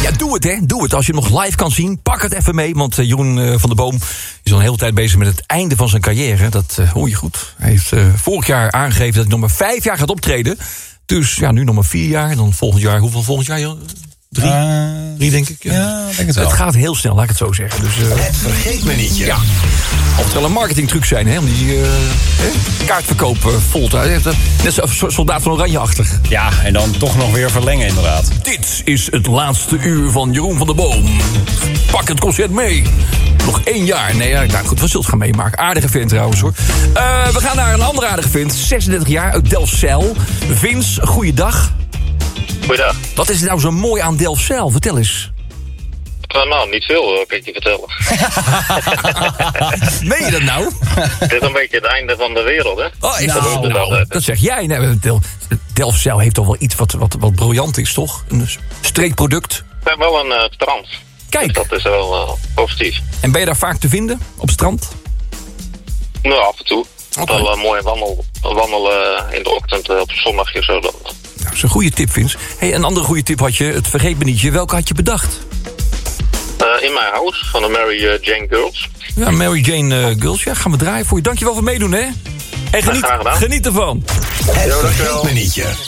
Ja, doe het, hè. Doe het. Als je hem nog live kan zien, pak het even mee. Want Jeroen van der Boom is al een hele tijd bezig met het einde van zijn carrière. Dat hoor je goed. Hij heeft vorig jaar aangegeven dat hij nog maar 5 jaar gaat optreden. Dus ja, nu nog maar 4 jaar. En dan volgend jaar, hoeveel volgend jaar? 3 denk ik. Ja, denk het wel. Het gaat heel snel, laat ik het zo zeggen. Dus, Het vergeetmenietje. ja. Of het wel een marketingtruc zijn, hè? Om die kaartverkoop vol te houden. Net zo'n Soldaat van Oranje-achtig. Ja, en dan toch nog weer verlengen inderdaad. Dit is het laatste uur van Jeroen van der Boom. Pak het concert mee. Nog 1 jaar. Nee, nou goed, we zullen het gaan meemaken. Aardige vent trouwens, hoor. We gaan naar een andere aardige vent. 36 jaar, uit Delfzijl. Vince, goeiedag. Goeiedag. Wat is er nou zo mooi aan Delfzijl? Vertel eens. Nou, niet veel, kan ik je vertellen. Meen je dat nou? Het is een beetje het einde van de wereld, hè? Oh, is dat zeg jij. Nee, Delfzijl heeft toch wel iets wat briljant is, toch? Een streekproduct. We hebben wel een strand. Kijk. Dus dat is wel positief. En ben je daar vaak te vinden, op het strand? Nou, af en toe. Okay. Wel mooi wandelen in de ochtend op zondagje zo dan. Nou, dat is een goede tip, Vince. Hey, een andere goede tip had je, het vergeetmenietje. Welke had je bedacht? In My House van de Mary Jane Girls. Ja, Mary Jane Girls. Ja, gaan we draaien voor je. Dankjewel voor meedoen, hè? En Graag gedaan. geniet ervan. Het vergeetmenietje.